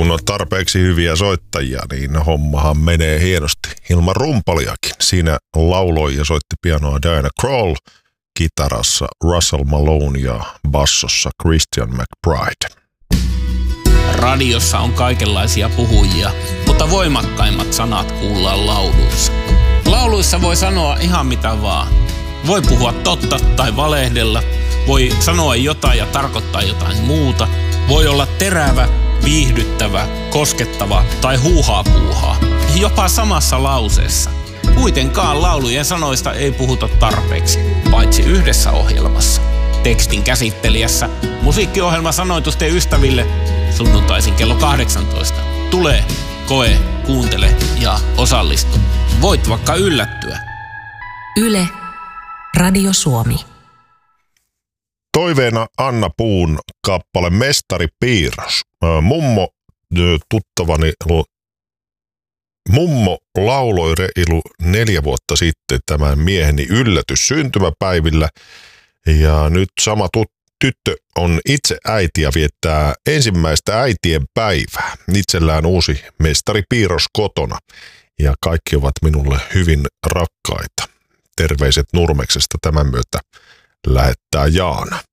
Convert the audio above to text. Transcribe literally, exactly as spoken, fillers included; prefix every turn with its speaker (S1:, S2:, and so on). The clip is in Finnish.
S1: on tarpeeksi hyviä soittajia, niin hommahan menee hienosti ilman rumpaliakin. Siinä lauloi ja soitti pianoa Diana Krall, kitarassa Russell Malone ja bassossa Christian McBride.
S2: Radiossa on kaikenlaisia puhujia, mutta voimakkaimmat sanat kuullaan lauluissa. Lauluissa voi sanoa ihan mitä vaan. Voi puhua totta tai valehdella, voi sanoa jotain ja tarkoittaa jotain muuta. Voi olla terävä, viihdyttävä, koskettava tai huuhaa puuhaa. Jopa samassa lauseessa. Kuitenkaan laulujen sanoista ei puhuta tarpeeksi, paitsi yhdessä ohjelmassa. Tekstin käsittelijässä musiikkiohjelma Sanoitusten ystäville sunnuntaisin kello kahdeksantoista. Tule, koe, kuuntele ja osallistu. Voit vaikka yllättyä.
S3: Yle, Radio Suomi.
S1: Toiveena Anna Puun kappale Mestari Piirros. Mummo tuttavani Mummo lauloi reilu neljä vuotta sitten tämän mieheni yllätys syntymäpäivillä. Ja nyt sama tut- tyttö on itse äiti ja viettää ensimmäistä äitien päivää. Itsellään uusi Mestari Piirros kotona. Ja kaikki ovat minulle hyvin rakkaita. Terveiset Nurmeksesta tämän myötä lähettää Jaana.